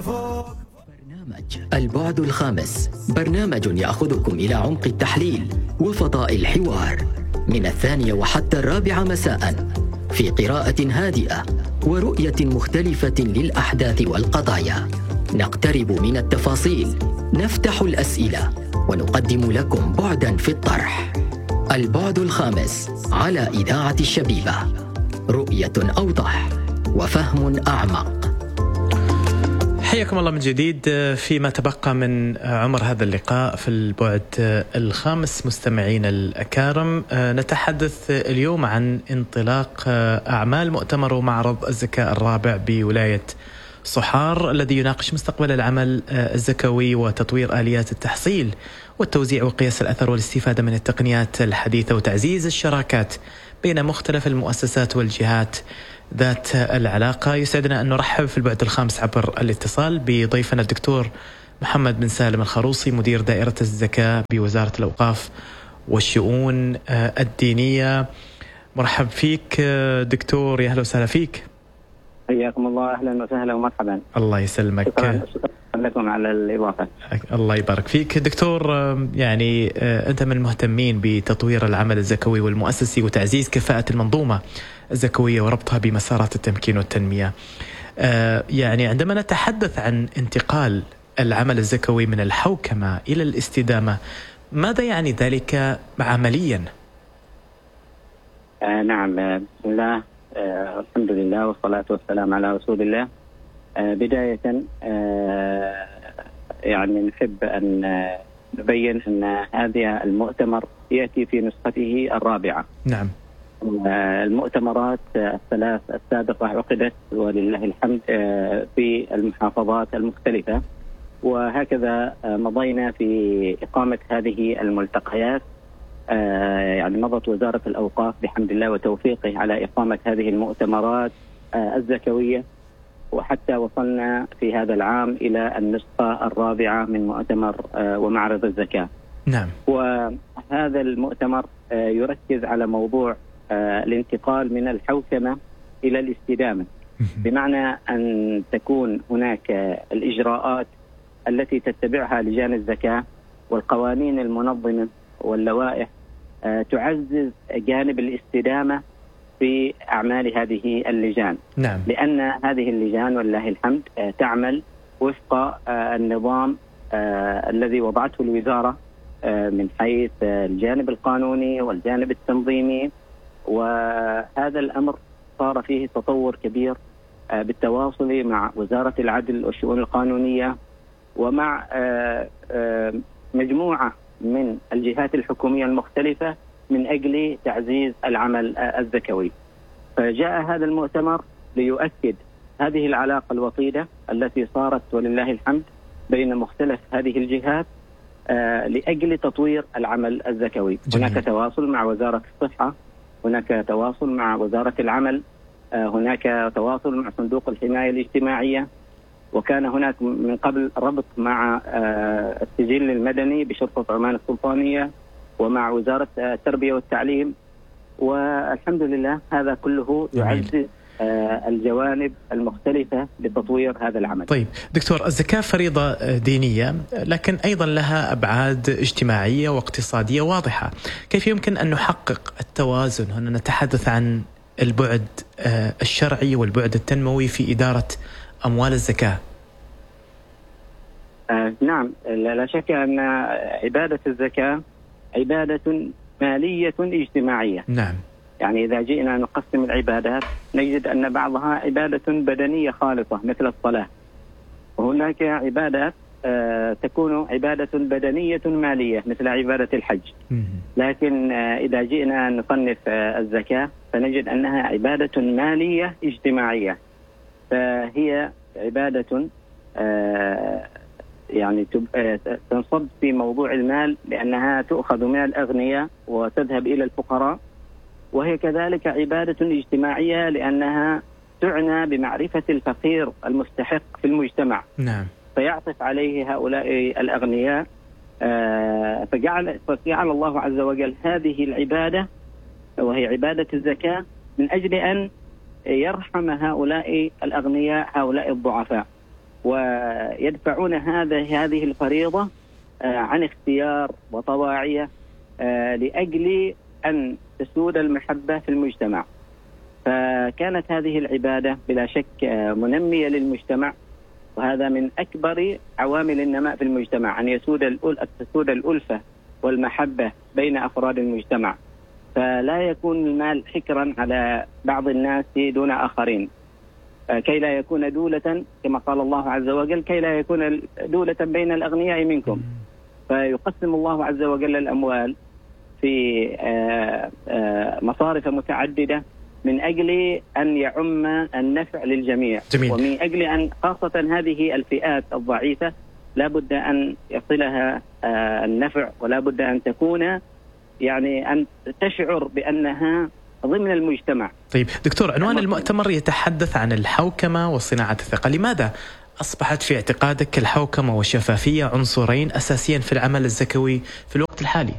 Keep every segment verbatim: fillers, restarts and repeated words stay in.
برنامج البعد الخامس، برنامج يأخذكم إلى عمق التحليل وفضاء الحوار من الثانية وحتى الرابعة مساء، في قراءة هادئة ورؤية مختلفة للأحداث والقضايا. نقترب من التفاصيل، نفتح الأسئلة، ونقدم لكم بعدا في الطرح. البعد الخامس على إذاعة الشبيبة، رؤية أوضح وفهم أعمق. حياكم الله من جديد فيما تبقى من عمر هذا اللقاء في البعد الخامس. مستمعين الأكارم، نتحدث اليوم عن انطلاق أعمال مؤتمر ومعرض الزكاة الرابع بولاية صحار، الذي يناقش مستقبل العمل الزكوي وتطوير آليات التحصيل والتوزيع وقياس الأثر والاستفادة من التقنيات الحديثة وتعزيز الشراكات بين مختلف المؤسسات والجهات ذات العلاقة. يسعدنا أن نرحب في البعد الخامس عبر الاتصال بضيفنا الدكتور محمد بن سالم الخروصي، مدير دائرة الزكاة بوزارة الأوقاف والشؤون الدينية. مرحب فيك دكتور، يا أهلا وسهلا فيك. حياكم الله، أهلا وسهلا ومرحبا. الله يسلمك. شكرا, شكرا لكم على الإضافة. الله يبارك فيك دكتور. يعني أنت من المهتمين بتطوير العمل الزكوي والمؤسسي وتعزيز كفاءة المنظومة الزكوية وربطها بمسارات التمكين والتنمية. يعني عندما نتحدث عن انتقال العمل الزكوي من الحوكمة إلى الاستدامة، ماذا يعني ذلك عمليا؟ آه نعم، بسم الله، آه الحمد لله والصلاة والسلام على رسول الله. آه بداية آه يعني نحب أن نبين أن هذا المؤتمر يأتي في نسخته الرابعة. نعم. المؤتمرات الثلاث السابقة عقدت ولله الحمد في المحافظات المختلفة، وهكذا مضينا في إقامة هذه الملتقيات. يعني مضت وزارة الأوقاف بحمد الله وتوفيقه على إقامة هذه المؤتمرات الزكوية، وحتى وصلنا في هذا العام إلى النسخة الرابعة من مؤتمر ومعرض الزكاة. نعم. وهذا المؤتمر يركز على موضوع الانتقال من الحوكمة إلى الاستدامة، بمعنى أن تكون هناك الإجراءات التي تتبعها لجان الزكاة والقوانين المنظمة واللوائح تعزز جانب الاستدامة في أعمال هذه اللجان. نعم. لأن هذه اللجان والله الحمد تعمل وفق النظام الذي وضعته الوزارة من حيث الجانب القانوني والجانب التنظيمي، وهذا الأمر صار فيه تطور كبير بالتواصل مع وزارة العدل والشؤون القانونية ومع مجموعة من الجهات الحكومية المختلفة من أجل تعزيز العمل الزكوي. فجاء هذا المؤتمر ليؤكد هذه العلاقة الوطيدة التي صارت ولله الحمد بين مختلف هذه الجهات لأجل تطوير العمل الزكوي. جميل. هناك تواصل مع وزارة الصحة، هناك تواصل مع وزارة العمل، هناك تواصل مع صندوق الحماية الاجتماعية، وكان هناك من قبل ربط مع السجل المدني بشرطة عمان السلطانية ومع وزارة التربية والتعليم، والحمد لله هذا كله يعزز الجوانب المختلفة لتطوير هذا العمل. طيب دكتور، الزكاة فريضة دينية لكن أيضا لها أبعاد اجتماعية واقتصادية واضحة. كيف يمكن أن نحقق التوازن؟ هنا نتحدث عن البعد الشرعي والبعد التنموي في إدارة أموال الزكاة. آه نعم، لا شك أن عبادة الزكاة عبادة مالية اجتماعية. نعم. يعني إذا جئنا نقسم العبادات نجد أن بعضها عبادة بدنية خالصة مثل الصلاة، وهناك عبادات آه تكون عبادة بدنية مالية مثل عبادة الحج. لكن آه إذا جئنا نصنف آه الزكاة فنجد أنها عبادة مالية اجتماعية، فهي عبادة آه يعني تنصب في موضوع المال، لأنها تؤخذ من الأغنياء وتذهب إلى الفقراء، وهي كذلك عبادة اجتماعية لأنها تعنى بمعرفة الفقير المستحق في المجتمع. نعم. فيعطف عليه هؤلاء الأغنياء، فجعل, فجعل الله عز وجل هذه العبادة وهي عبادة الزكاة من أجل أن يرحم هؤلاء الأغنياء هؤلاء الضعفاء. ويدفعون هذا هذه الفريضة عن اختيار وطواعية لأجل أن تسود المحبة في المجتمع. فكانت هذه العبادة بلا شك منمية للمجتمع، وهذا من أكبر عوامل النماء في المجتمع، أن يسود تسود الألفة والمحبة بين أفراد المجتمع، فلا يكون المال حكرا على بعض الناس دون آخرين، كي لا يكون دولة كما قال الله عز وجل، كي لا يكون دولة بين الأغنياء منكم. فيقسم الله عز وجل الأموال في مصارف متعددة من أجل أن يعم النفع للجميع. جميل. ومن أجل أن خاصة هذه الفئات الضعيفة لا بد أن يصلها النفع، ولا بد أن تكون يعني أن تشعر بأنها ضمن المجتمع. طيب دكتور، عنوان المؤتمر يتحدث عن الحوكمة وصناعة الثقة. لماذا أصبحت في اعتقادك الحوكمة والشفافية عنصرين أساسيين في العمل الزكوي في الوقت الحالي؟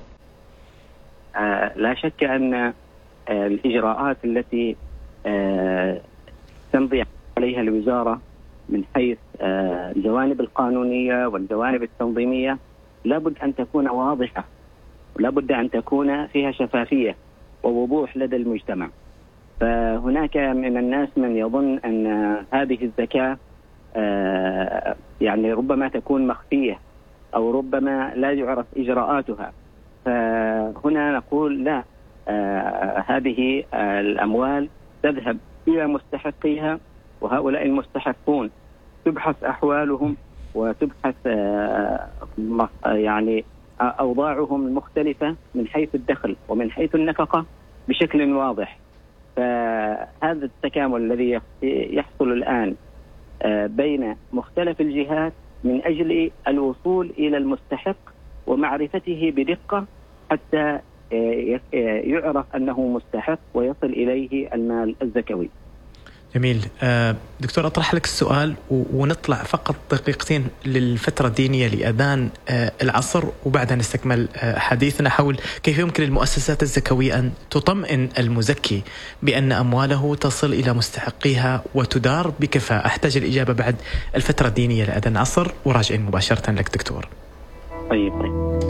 آه لا شك أن آه الإجراءات التي آه تمضي عليها الوزارة من حيث آه الجوانب القانونية والجوانب التنظيمية لابد أن تكون واضحة، ولابد أن تكون فيها شفافية ووضوح لدى المجتمع. فهناك من الناس من يظن أن هذه الزكاة آه يعني ربما تكون مخفية أو ربما لا يعرف إجراءاتها. فهنا نقول لا، آه هذه آه الأموال تذهب إلى مستحقيها، وهؤلاء المستحقون تبحث أحوالهم وتبحث آه يعني أوضاعهم المختلفة من حيث الدخل ومن حيث النفقة بشكل واضح. فهذا التكامل الذي يحصل الآن بين مختلف الجهات من أجل الوصول إلى المستحق ومعرفته بدقة حتى يعرف أنه مستحق ويصل إليه المال الزكوي. جميل. دكتور، أطرح لك السؤال ونطلع فقط دقيقتين للفترة الدينية لأذان العصر، وبعدها نستكمل حديثنا حول كيف يمكن للمؤسسات الزكوية أن تطمئن المزكي بأن أمواله تصل إلى مستحقيها وتدار بكفاءة. أحتاج الإجابة بعد الفترة الدينية لأذان العصر، وراجعين مباشرة لك دكتور. طيب طيب.